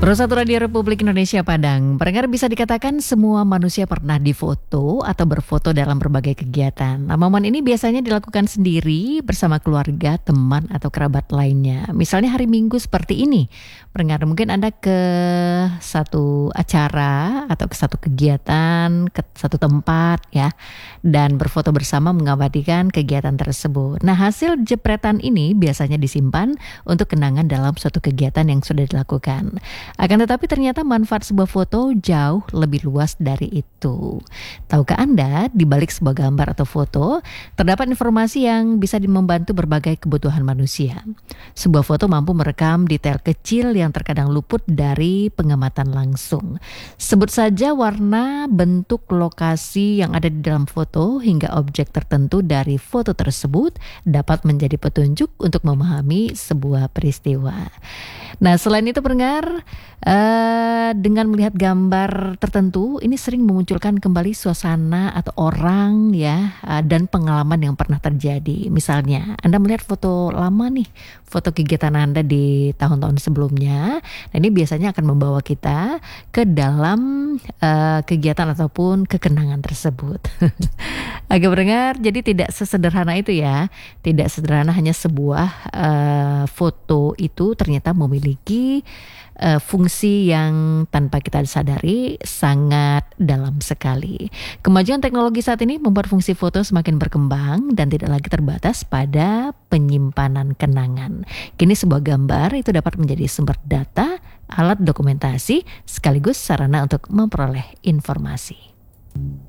Perusahaan Radio Republik Indonesia Padang, pendengar bisa dikatakan semua manusia pernah difoto atau berfoto dalam berbagai kegiatan. Nah, momen ini biasanya dilakukan sendiri bersama keluarga, teman, atau kerabat lainnya. Misalnya hari Minggu seperti ini, pendengar mungkin Anda ke satu acara atau ke satu kegiatan, ke satu tempat ya, dan berfoto bersama mengabadikan kegiatan tersebut. Nah, hasil jepretan ini biasanya disimpan untuk kenangan dalam suatu kegiatan yang sudah dilakukan. Akan tetapi ternyata manfaat sebuah foto jauh lebih luas dari itu. Tahukah Anda, di balik sebuah gambar atau foto, terdapat informasi yang bisa membantu berbagai kebutuhan manusia. Sebuah foto mampu merekam detail kecil yang terkadang luput dari pengamatan langsung. Sebut saja warna, bentuk, lokasi yang ada di dalam foto hingga objek tertentu dari foto tersebut dapat menjadi petunjuk untuk memahami sebuah peristiwa. Nah, selain itu pendengar, dengan melihat gambar tertentu ini sering memunculkan kembali suasana atau orang ya, dan pengalaman yang pernah terjadi. Misalnya Anda melihat foto lama nih, foto kegiatan Anda di tahun-tahun sebelumnya. Nah, ini biasanya akan membawa kita ke dalam kegiatan ataupun kekenangan tersebut. Agak pendengar, jadi tidak sesederhana itu ya. Tidak sederhana hanya sebuah foto itu ternyata memiliki fungsi yang tanpa kita sadari sangat dalam sekali. Kemajuan teknologi saat ini membuat fungsi foto semakin berkembang dan tidak lagi terbatas pada penyimpanan kenangan. Kini sebuah gambar itu dapat menjadi sumber data, alat dokumentasi, sekaligus sarana untuk memperoleh informasi.